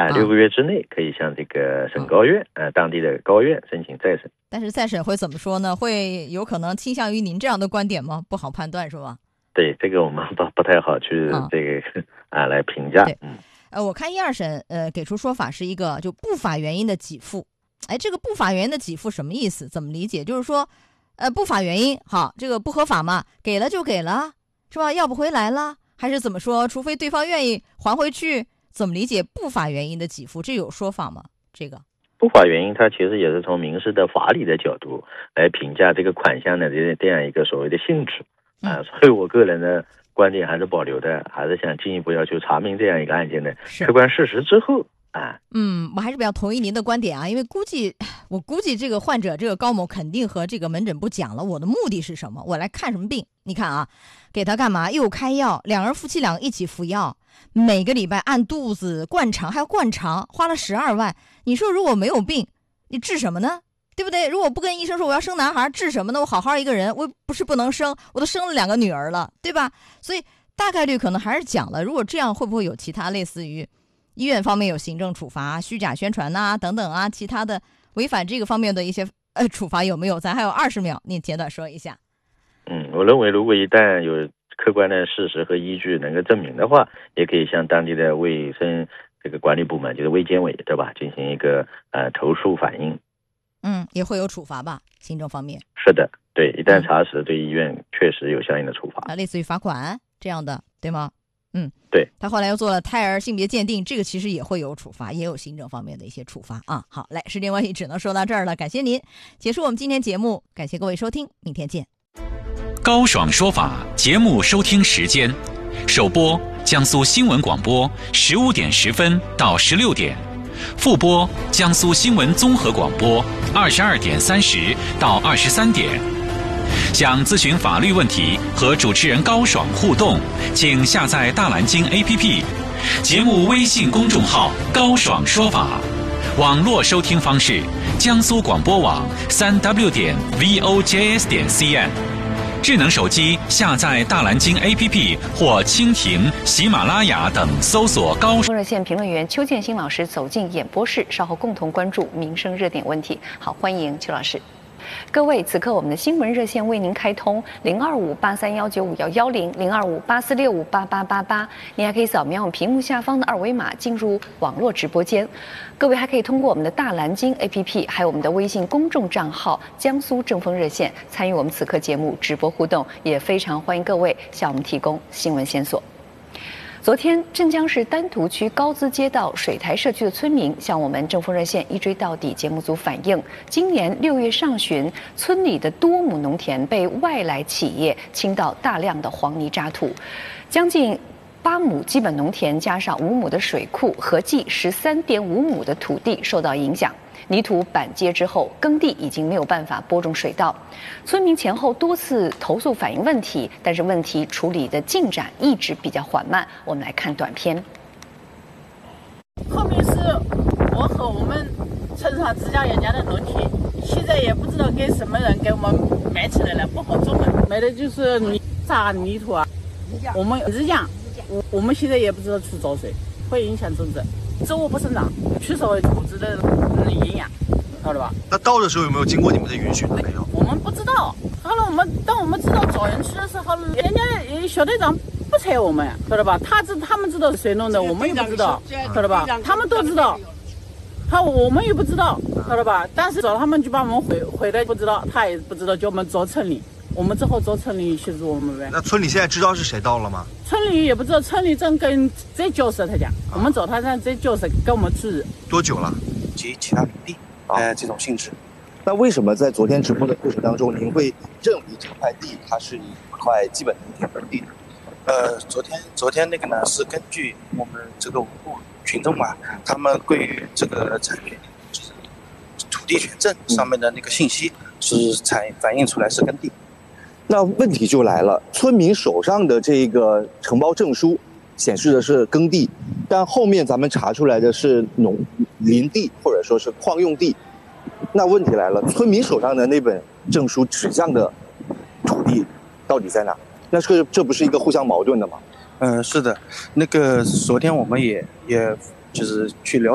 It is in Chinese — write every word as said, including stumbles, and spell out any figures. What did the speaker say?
啊，六个月之内可以向这个省高院呃当地的高院申请再审。 但是再审会怎么说呢？会有可能倾向于您这样的观点吗？不好判断是吧？ 对，这个我们不不太好去这个啊来评价。 对，嗯，呃，我看一二审呃给出说法是一个就不法原因的给付。哎，这个不法原因的给付什么意思？怎么理解？就是说，呃，不法原因好，这个不合法嘛，给了就给了，是吧？要不回来了，还是怎么说？除非对方愿意还回去，怎么理解不法原因的给付？这有说法吗？这个不法原因，它其实也是从民事的法理的角度来评价这个款项的这这样一个所谓的性质啊，所以我个人的观点还是保留的，还是想进一步要去查明这样一个案件的客观事实之后啊。 嗯，我还是比较同意您的观点啊，因为估计我估计这个患者这个高某肯定和这个门诊部讲了我的目的是什么，我来看什么病。你看啊，给他干嘛？又开药，两人夫妻两个一起服药，每个礼拜按肚子灌肠，还要灌肠，花了十二万。你说如果没有病，你治什么呢？对不对？如果不跟医生说我要生男孩，治什么呢？我好好一个人，我不是不能生，我都生了两个女儿了，对吧？所以大概率可能还是讲了。如果这样，会不会有其他类似于医院方面有行政处罚、虚假宣传呐、啊、等等啊，其他的违反这个方面的一些呃处罚有没有？咱还有二十秒，你简短说一下。 嗯，我认为如果一旦有客观的事实和依据能够证明的话，也可以向当地的卫生这个管理部门，就是卫健委，对吧，进行一个呃投诉反映。 嗯，也会有处罚吧，行政方面。 是的，对，一旦查实，对医院确实有相应的处罚。 啊，类似于罚款这样的，对吗？嗯， 对。 他后来又做了胎儿性别鉴定，这个其实也会有处罚，也有行政方面的一些处罚啊。好，来，时间关系只能说到这儿了，感谢您，结束我们今天节目，感谢各位收听，明天见。 高爽说法节目收听时间：首播江苏新闻广播十五点十分到十六点，复播江苏新闻综合广播二十二点三十到二十三点。想咨询法律问题和主持人高爽互动，请下载大蓝鲸 A P P， 节目微信公众号高爽说法。网络收听方式：江苏广播网三 w 点 v o j s 点 c n。智能手机下载大蓝鲸 A P P 或蜻蜓、喜马拉雅等搜索高热线评论员邱建新老师走进演播室，稍后共同关注民生热点问题。好，欢迎邱老师。各位，此刻我们的新闻热线为您开通零二五八三幺九五幺幺零零二五八四六五八八八八，你还可以扫描我们屏幕下方的二维码进入网络直播间。各位还可以通过我们的大蓝鲸 A P P， 还有我们的微信公众账号江苏正风热线参与我们此刻节目直播互动，也非常欢迎各位向我们提供新闻线索。昨天，镇江市丹徒区高资街道水台社区的村民向我们正风热线一追到底节目组反映，今年六月上旬，村里的多亩农田被外来企业倾倒大量的黄泥渣土，将近八亩基本农田加上五亩的水库，合计十三点五亩的土地受到影响。泥土板结之后，耕地已经没有办法播种水稻。村民前后多次投诉反映问题，但是问题处理的进展一直比较缓慢。我们来看短片。 后面是我和我们村上自家人家的农田，现在也不知道给什么人给我们买起来了，不好种了。买的就是泥渣泥土啊，我们日降，我我们现在也不知道去找谁，会影响种植。植物不生长，缺少土质的营养，晓得吧？ 那倒的时候有没有经过你们的允许？没有， 我们不知道。好了，我们当我们知道找人去的时候，人家小队长不睬我们，晓得吧？他知他们知道是谁弄的，我们也不知道，晓得吧？他们都知道，他我们也不知道，晓得吧？但是找他们就把我们回回来不知道，他也不知道，叫我们找村里。我们只好找村里协助我们呗。 那村里现在知道是谁到了吗？ 村里也不知道，村里正跟在交涉，他讲，啊、我们找他在交涉，跟我们处。 多久了？ 及其他领地，呃，这种性质。 那为什么在昨天直播的过程当中，您会认为这块地它是一块基本农田地？ 呃，昨天昨天那个呢，是根据我们这个群众嘛，他们对于这个产权就是土地权证上面的那个信息是产反映出来是耕地。 那问题就来了，村民手上的这个承包证书显示的是耕地，但后面咱们查出来的是农林地或者说是矿用地。那问题来了，村民手上的那本证书指向的土地到底在哪？那这这不是一个互相矛盾的吗？ 嗯、呃，是的，那个昨天我们也也就是去了